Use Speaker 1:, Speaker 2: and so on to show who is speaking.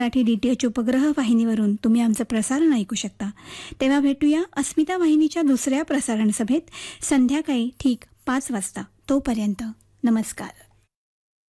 Speaker 1: Marathi DTH उपग्रह वाहिनीवरून तुम्ही आमचं प्रसारण ऐकू शकता. तेव्हा भेटूया अस्मिता वाहिनीच्या दुसऱ्या प्रसारण सभेत संध्याकाळी ठीक 5 वाजता. तोपर्यंत नमस्कार.